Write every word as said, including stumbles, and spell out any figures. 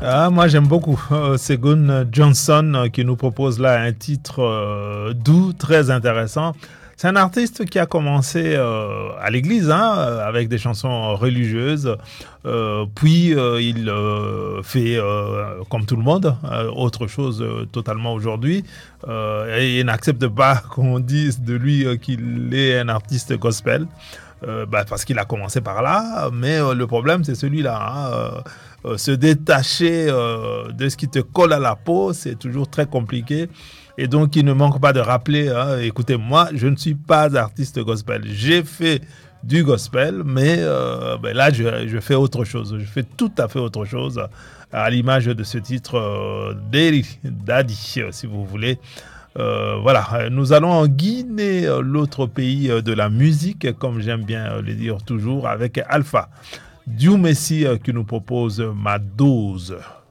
Ah, moi j'aime beaucoup euh, Segun Johnson euh, qui nous propose là un titre euh, doux, très intéressant. C'est un artiste qui a commencé euh, à l'église hein, euh, avec des chansons religieuses, euh, puis euh, il euh, fait euh, comme tout le monde euh, autre chose euh, totalement aujourd'hui euh, et il n'accepte pas qu'on dise de lui euh, qu'il est un artiste gospel. Euh, bah, parce qu'il a commencé par là, mais euh, le problème c'est celui-là. Hein, euh, euh, se détacher euh, de ce qui te colle à la peau, c'est toujours très compliqué. Et donc, il ne manque pas de rappeler, hein, écoutez, moi, je ne suis pas artiste gospel. J'ai fait du gospel, mais euh, ben là, je, je fais autre chose. Je fais tout à fait autre chose, à l'image de ce titre euh, Daddy, Daddy, si vous voulez. Euh, voilà, nous allons en Guinée, l'autre pays de la musique, comme j'aime bien le dire toujours, avec Alpha. Dieu Messi qui nous propose Ma Dose.